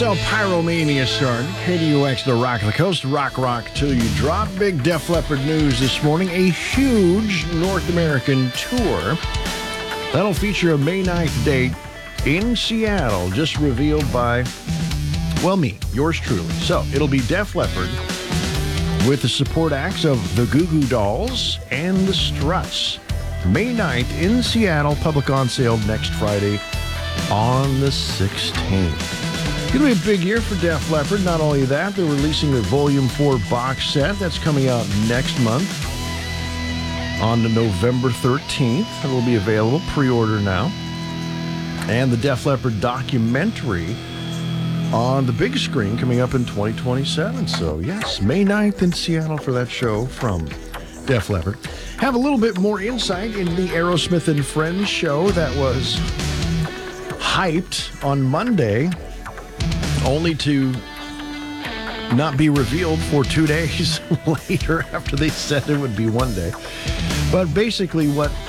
So Pyromania started. KDUX, the Rock of the Coast, rock till you drop. Big Def Leppard news this morning. A huge North American tour. That'll feature a May 9th date in Seattle, just revealed by, well, me, yours truly. So it'll be Def Leppard with the support acts of the Goo Goo Dolls and the Struts. May 9th in Seattle, public on sale next Friday on the 16th. Going to be a big year for Def Leppard. Not only that, they're releasing their Volume 4 box set. That's coming out next month on November 13th. It will be available. Pre-order now. And the Def Leppard documentary on the big screen coming up in 2027. So, yes, May 9th in Seattle for that show from Def Leppard. Have a little bit more insight into the Aerosmith and Friends show that was hyped on Monday, only to not be revealed for 2 days later after they said it would be one day. But basically what